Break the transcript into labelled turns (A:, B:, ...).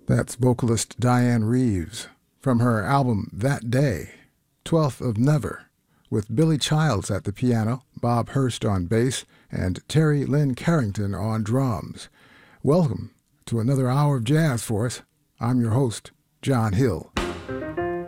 A: That's vocalist Diane Reeves from her album That Day, 12th of Never, with Billy Childs at the piano, Bob Hurst on bass, and Terry Lynn Carrington on drums. Welcome to another hour of jazz for us. I'm your host, John Hill.